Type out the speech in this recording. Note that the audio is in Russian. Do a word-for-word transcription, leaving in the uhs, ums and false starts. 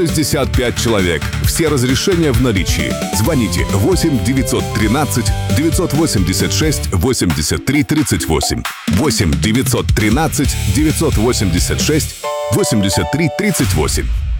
шестьдесят пять человек. Все разрешения в наличии. Звоните восемь девятьсот тринадцать девятьсот восемьдесят шесть восемьдесят три тридцать восемь. восемь девятьсот тринадцать девятьсот восемьдесят шесть восемьдесят три тридцать восемь.